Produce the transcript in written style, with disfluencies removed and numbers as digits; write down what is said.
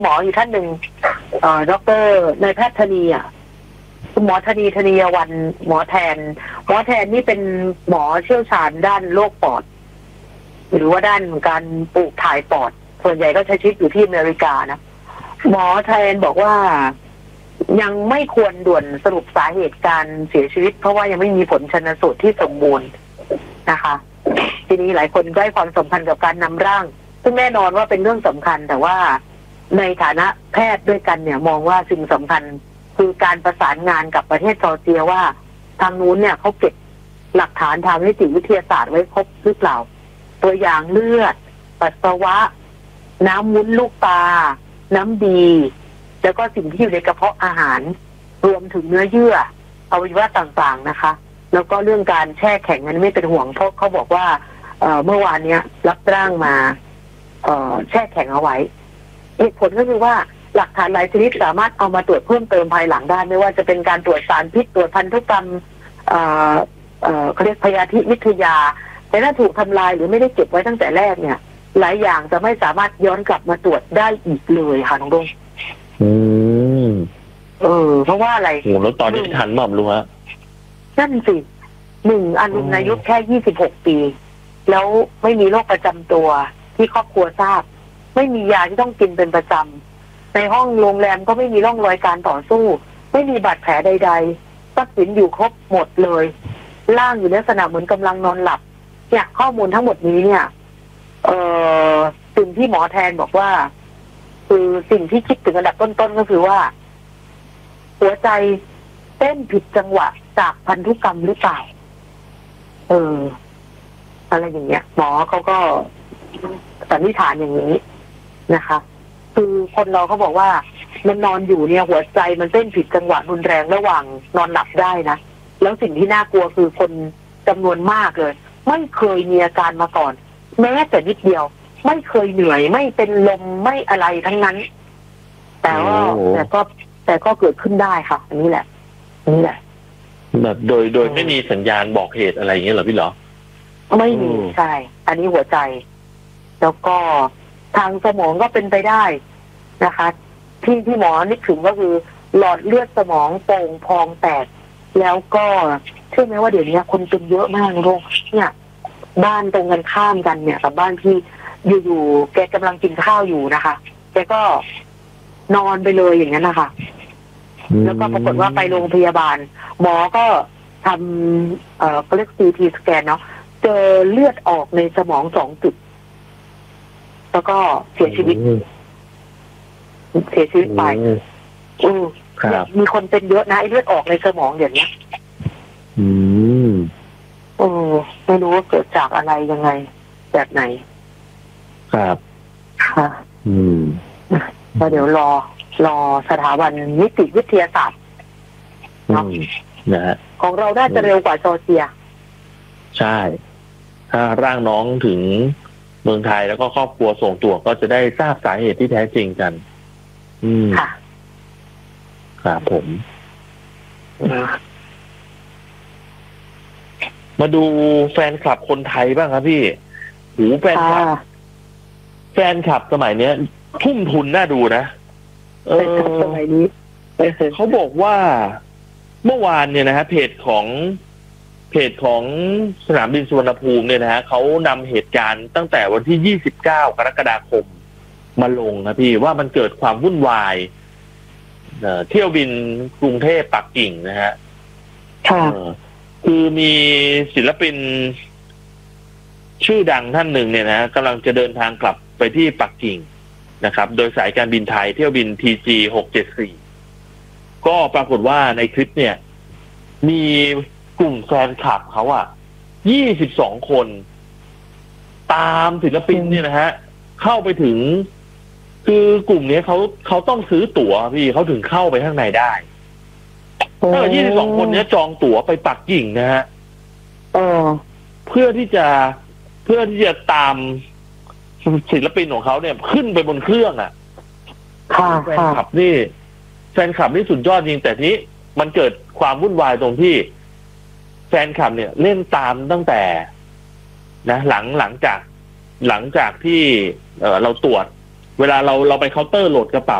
หมออยู่ท่านหนึ่งดร.นายแพทย์ธนีคุณหมอธนียวันหมอแทนนี่เป็นหมอเชี่ยวชาญด้านโรคปอดหรือว่าด้านการปลูกถ่ายปอดส่วนใหญ่ก็ใช้ชีวิตอยู่ที่อเมริกานะหมอแทนบอกว่ายังไม่ควรด่วนสรุปสาเหตุการเสียชีวิตเพราะว่ายังไม่มีผลชันสูตรที่สมบูรณ์นะคะทีนี้หลายคนได้ความสำคัญกับการนำร่างซึ่งแน่นอนว่าเป็นเรื่องสำคัญแต่ว่าในฐานะแพทย์ด้วยกันเนี่ยมองว่าสิ่งสำคัญคือการประสานงานกับประเทศจอร์เจียว่าทางนู้นเนี่ยเขาเก็บหลักฐานทางนิติวิทยาศาสตร์ไว้ครบหรือเปล่าตัวอย่างเลือดปัสสาวะน้ำวุ้นลูกตาน้ำดีแล้วก็สิ่งที่อยู่ในกระเพาะอาหารรวมถึงเนื้อเยื่ออวัยวะต่างๆนะคะแล้วก็เรื่องการแช่แข็งนั้นไม่เป็นห่วงเพราะเขาบอกว่าเมื่อวานเนี้ยรับร่างมาแช่แข็งเอาไว้เหตุผลก็คือว่าหลักฐานหลายชนิดสามารถเอามาตรวจเพิ่มเติมภายหลังได้ไม่ว่าจะเป็นการตรวจสารพิษตรวจพันธุกรรมเขาเรียกพยาธิวิทยาแต่ถ้าถูกทำลายหรือไม่ได้เก็บไว้ตั้งแต่แรกเนี่ยหลายอย่างจะไม่สามารถย้อนกลับมาตรวจได้อีกเลยค่ะน้องดงเพราะว่าอะไรโอ้แล้วตอนนี้ทันมั่มรู้ฮะนั่นสิอนุอายุแค่26 ปีแล้วไม่มีโรคประจำตัวที่ครอบครัวทราบไม่มียาที่ต้องกินเป็นประจำในห้องโรงแรมก็ไม่มีร่องรอยการต่อสู้ไม่มีบาดแผลใดๆทรัพย์สินอยู่ครบหมดเลยร่างอยู่ในลักษณะเหมือนกำลังนอนหลับเนี่ยข้อมูลทั้งหมดนี้เนี่ยสิ่งที่หมอแทนบอกว่าคือสิ่งที่คิดถึงอันดับต้นๆก็คือว่าหัวใจเต้นผิดจังหวะจากพันธุกรรมหรือเปล่าอะไรอย่างเงี้ยหมอเขาก็สันนิษฐานอย่างนี้นะคะคือคนเราเขาบอกว่ามันนอนอยู่เนี่ยหัวใจมันเต้นผิดจังหวะรุนแรงระหว่างนอนหลับได้นะแล้วสิ่งที่น่ากลัวคือคนจำนวนมากเลยไม่เคยมีอาการมาก่อนแม้แต่นิดเดียวไม่เคยเหนื่อยไม่เป็นลมไม่อะไรทั้งนั้นแต่ก็เกิดขึ้นได้ค่ะอันนี้แหละแบบโดยไม่มีสัญญาณบอกเหตุอะไรอย่างเงี้ยเหรอพี่เหรอไม่มีใช่อันนี้หัวใจแล้วก็ทางสมองก็เป็นไปได้นะคะที่หมอนึกถึงก็คือหลอดเลือดสมองโป่งพองแตกแล้วก็เชื่อไหมว่าเดี๋ยวนี้คนเป็นเยอะมากนะลูกเนี่ยบ้านตรงกันข้ามกันเนี่ยกับบ้านที่อยู่แกกำลังกินข้าวอยู่นะคะแกก็นอนไปเลยอย่างนั้นนะคะแล้วก็ปรากฏว่าไปโรงพยาบาลหมอก็ทำเขาเรียก CT สแกนเนาะเจอเลือดออกในสมอง2 จุดแล้วก็เสียชีวิตไปมีคนเป็นเยอะนะไอ้เลือดออกในสมองอย่างนี้ไม่รู้ว่าเกิดจากอะไรยังไงแบบไหนครับค่ะก็เดี๋ยวรอสถาบันนิติวิทยาศาสตร์นะฮะของเราน่าจะเร็วกว่าจอร์เจียใช่ถ้าร่างน้องถึงเมืองไทยแล้วก็ครอบครัวส่งตัวก็จะได้ทราบสาเหตุที่แท้จริงกันค่ะครับผมมาดูแฟนคลับคนไทยบ้างครับพี่แฟนคลับสมัยเนี้ยทุ่มทุนน่าดูนะสมัยนี้เขาบอกว่าเมื่อวานเนี่ยนะฮะเพจของสนามบินสุวรรณภูมิเนี่ยนะฮะเขานำเหตุการณ์ตั้งแต่วันที่29 กรกฎาคมมาลงนะพี่ว่ามันเกิดความวุ่นวายเที่ยวบินกรุงเทพปักกิ่งนะฮะคือมีศิลปินชื่อดังท่านหนึ่งเนี่ยนะกำลังจะเดินทางกลับไปที่ปักกิ่งนะครับโดยสายการบินไทยเที่ยวบิน TG 674ก็ปรากฏว่าในคลิปเนี่ยมีกลุ่มแฟนคลับเขา22 คนตามศิลปินเนี่ยนะฮะเข้าไปถึงคือกลุ่มนี้เขาต้องซื้อตั๋วพี่เขาถึงเข้าไปข้างในได้22 คนนี้จองตั๋วไปปักกิ่งนะฮะเพื่อที่จะตามศิลปินของเขาเนี่ยขึ้นไปบนเครื่องแฟนคลับนี่สุดยอดจริงแต่นี้มันเกิดความวุ่นวายตรงที่แฟนคลับเนี่ยเล่นตามตั้งแต่นะหลังจากที่เราตรวจเวลาเราไปเคาน์เตอร์โหลดกระเป๋า